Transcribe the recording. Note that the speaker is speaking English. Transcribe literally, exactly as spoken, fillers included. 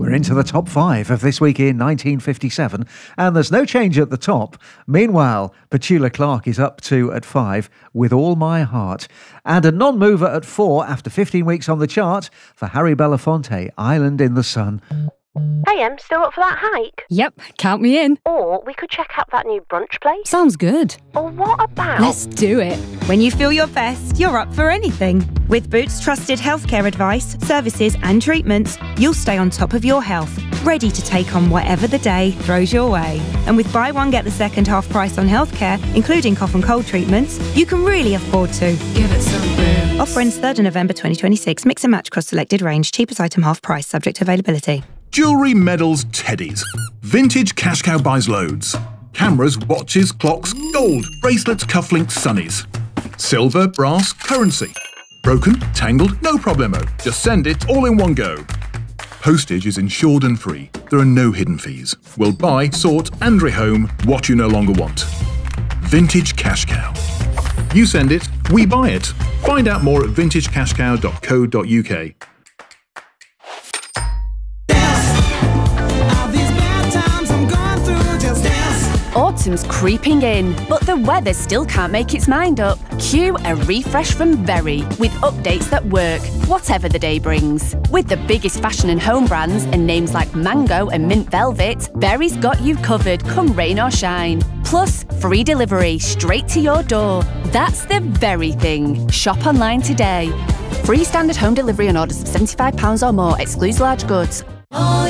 We're into the top five of This Week in nineteen fifty-seven, and there's no change at the top. Meanwhile, Petula Clark is up to at five, With All My Heart. And a non-mover at four after fifteen weeks on the chart for Harry Belafonte, Island in the Sun. Hey, Em, still up for that hike? Yep, count me in. Or we could check out that new brunch place. Sounds good. Or what about... Let's do it. When you feel your best, you're up for anything. With Boots trusted healthcare advice, services and treatments, you'll stay on top of your health, ready to take on whatever the day throws your way. And with buy one get the second half price on healthcare, including cough and cold treatments, you can really afford to. Give it some Boots. Offer ends third of November twenty twenty-six. Mix and match across selected range. Cheapest item half price, subject to availability. Jewellery, medals, teddies. Vintage Cash Cow buys loads. Cameras, watches, clocks, gold, bracelets, cufflinks, sunnies. Silver, brass, currency. Broken, tangled, no problemo. Just send it all in one go. Postage is insured and free. There are no hidden fees. We'll buy, sort and rehome what you no longer want. Vintage Cash Cow. You send it, we buy it. Find out more at vintage cash cow dot co dot uk. Autumn's creeping in, but the weather still can't make its mind up. Cue a refresh from Berry with updates that work, whatever the day brings. With the biggest fashion and home brands and names like Mango and Mint Velvet, Berry's got you covered come rain or shine. Plus, free delivery straight to your door. That's the very thing. Shop online today. Free standard home delivery on orders of seventy-five pounds or more excludes large goods.